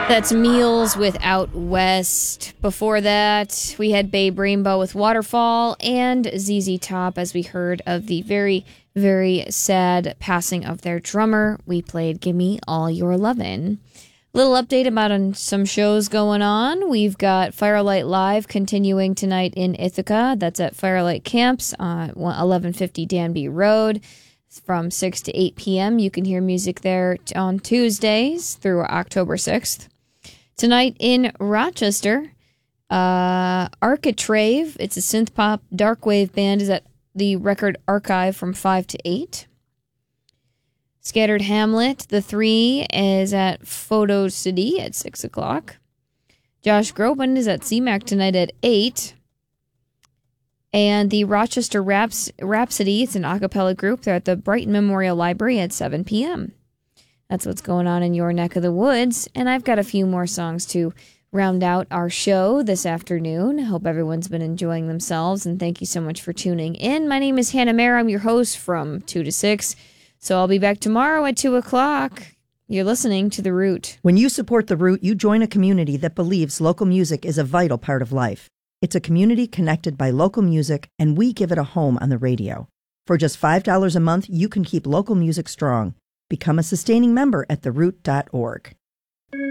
That's Meals with Out West. Before that, we had Babe Rainbow with Waterfall and ZZ Top as we heard of the very, very sad passing of their drummer. We played Gimme All Your Lovin'. Little update about some shows going on. We've got Firelight Live continuing tonight in Ithaca. That's at Firelight Camps on 1150 Danby Road from 6 to 8 p.m. You can hear music there on Tuesdays through October 6th. Tonight in Rochester, Architrave, it's a synth pop dark wave band, is at the Record Archive from 5 to 8. Scattered Hamlet, the 3, is at Photo City at 6 o'clock. Josh Groban is at CMAC tonight at 8. And the Rochester Rhapsody, it's an a cappella group. They're at the Brighton Memorial Library at 7 p.m. That's what's going on in your neck of the woods. And I've got a few more songs to round out our show this afternoon. I hope everyone's been enjoying themselves, and thank you so much for tuning in. My name is Hannah Mayer. I'm your host from 2 to 6. So I'll be back tomorrow at 2 o'clock. You're listening to The Root. When you support The Root, you join a community that believes local music is a vital part of life. It's a community connected by local music, and we give it a home on the radio. For just $5 a month, you can keep local music strong. Become a sustaining member at theroot.org.